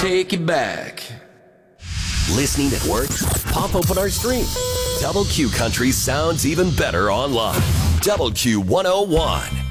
take it back. Listening at work? Pop open our stream. Double Q Country sounds even better online. Double Q 101.